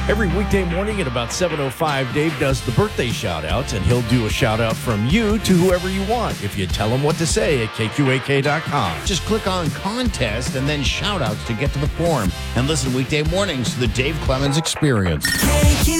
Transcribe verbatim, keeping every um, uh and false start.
Every weekday morning at about seven oh five, Dave does the birthday shout-outs, and he'll do a shout-out from you to whoever you want if you tell him what to say at K Q A K dot com. Just click on Contest and then Shout-outs to get to the form. And listen weekday mornings to the Dave Clemens Experience.